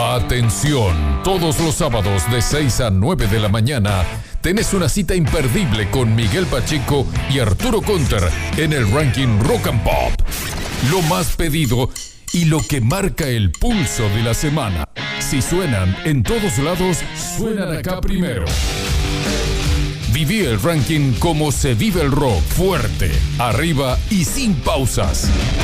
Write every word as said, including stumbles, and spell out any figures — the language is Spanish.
Atención, todos los sábados de seis a nueve de la mañana tenés una cita imperdible con Miguel Pacheco y Arturo Conter en el ranking Rock and Pop. Lo más pedido y lo que marca el pulso de la semana. Si suenan en todos lados, suenan acá primero. Viví el ranking como se vive el rock, fuerte, arriba y sin pausas.